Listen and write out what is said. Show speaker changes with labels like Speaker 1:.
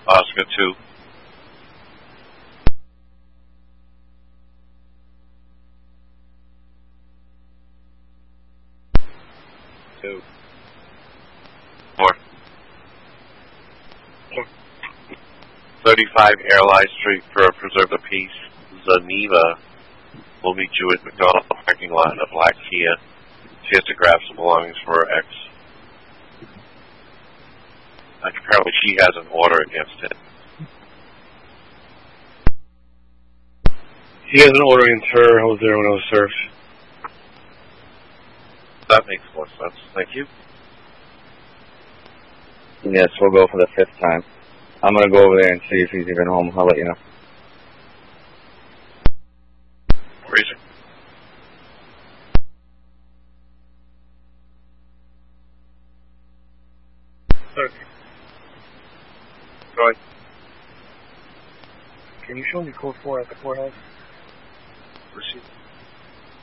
Speaker 1: Oscar 2. Two. 4. 35 Airline Street for Preserve the Peace. Zaniva will meet you at McDonald's parking lot in a black Kia. She has to grab some belongings for her ex. Like apparently she has an order against him.
Speaker 2: He has an order against her. I was there when I was served.
Speaker 1: That makes more sense. Thank you.
Speaker 3: Yes, we'll go for the 5th time. I'm going to go over there and see if he's even home. I'll let you know.
Speaker 1: Reason.
Speaker 2: Sorry.
Speaker 1: Go ahead.
Speaker 2: Can you show me code 4 at the courthouse?
Speaker 1: Proceed.